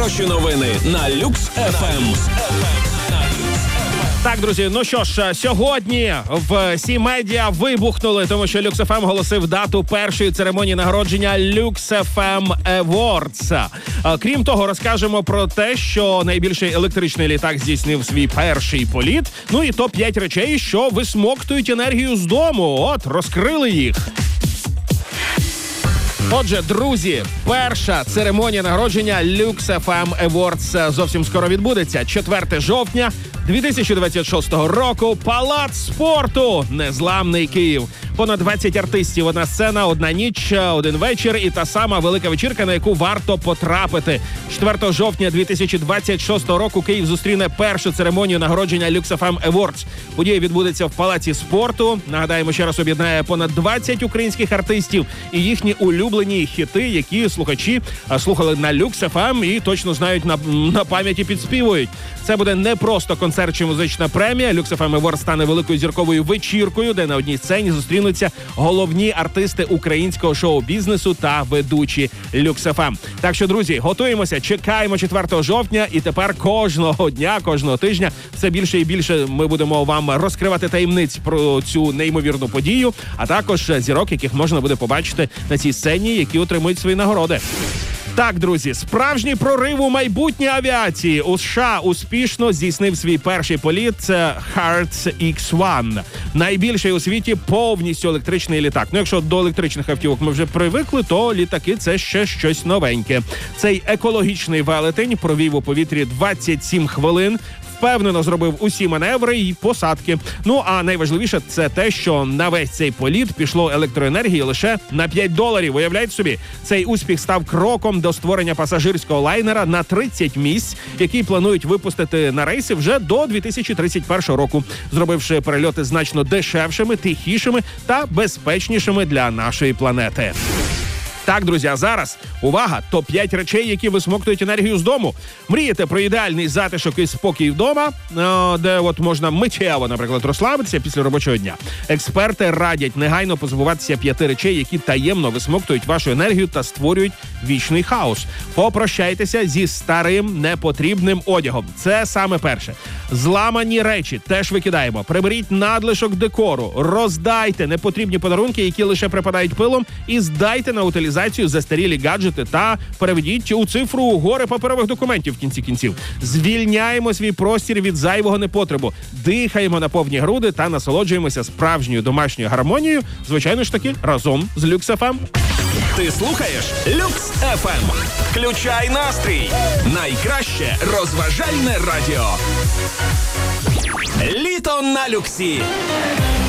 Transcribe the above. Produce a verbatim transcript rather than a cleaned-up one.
Найкращі новини на Люкс еф ем. Так, друзі, ну що ж, сьогодні в Сі Медіа вибухнули, тому що Люкс еф ем оголосив дату першої церемонії нагородження Люкс еф ем Awards. Крім того, розкажемо про те, що найбільший електричний літак здійснив свій перший політ. Ну і топ п'ять речей, що висмоктують енергію з дому. От, розкрили їх. Отже, друзі, перша церемонія нагородження Люкс еф ем Awards зовсім скоро відбудеться. четвертого жовтня дві тисячі двадцять шостого року. Палац спорту. Незламний Київ. Понад двадцять артистів, одна сцена, одна ніч, один вечір і та сама велика вечірка, на яку варто потрапити. четвертого жовтня дві тисячі двадцять шостого року Київ зустріне першу церемонію нагородження Люкс еф ем Awards. Подія відбудеться в Палаці спорту. Нагадаємо, ще раз об'єднає понад двадцять українських артистів і їхні улюблені хіти, які слухачі слухали на Люкс еф ем і точно знають на, на пам'яті, підспівують. Це буде не просто концерт чи музична премія. Люкс еф ем Awards стане великою зірковою вечіркою, де на одній сцені зустрінуться головні артисти українського шоу-бізнесу та ведучі Люкс еф ем. Так що, друзі, готуємося, чекаємо четвертого жовтня, і тепер кожного дня, кожного тижня все більше і більше ми будемо вам розкривати таємниць про цю неймовірну подію, а також зірок, яких можна буде побачити на цій сцені, які отримують свої нагороди. Так, друзі, справжній прорив у майбутнє авіації. У США успішно здійснив свій перший політ Heart ікс один. Найбільший у світі повністю електричний літак. Ну, якщо до електричних автівок ми вже привикли, то літаки – це ще щось новеньке. Цей екологічний велетень провів у повітрі двадцять сім хвилин, впевнено зробив усі маневри і посадки. Ну, а найважливіше – це те, що на весь цей політ пішло електроенергії лише на п'ять доларів. Уявляєте собі? Цей успіх став кроком до створення пасажирського лайнера на тридцять місць, який планують випустити на рейси вже до дві тисячі тридцять першого року, зробивши перельоти значно дешевшими, тихішими та безпечнішими для нашої планети. Так, друзі, а зараз, увага, топ п'ять речей, які висмоктують енергію з дому. Мрієте про ідеальний затишок і спокій вдома, де от можна миттєво, наприклад, розслабитися після робочого дня. Експерти радять негайно позбуватися п'яти речей, які таємно висмоктують вашу енергію та створюють вічний хаос. Попрощайтеся зі старим непотрібним одягом. Це саме перше. Зламані речі теж викидаємо. Приберіть надлишок декору, роздайте непотрібні подарунки, які лише припадають пилом, і здайте на утилізацію застарілі гаджети та переведіть у цифру гори паперових документів в кінці кінців. Звільняємо свій простір від зайвого непотребу, дихаємо на повні груди та насолоджуємося справжньою домашньою гармонією, звичайно ж таки, разом з Люкс еф ем. Ти слухаєш Люкс еф ем. Включай настрій. Найкраще розважальне радіо. Літо на Люксі.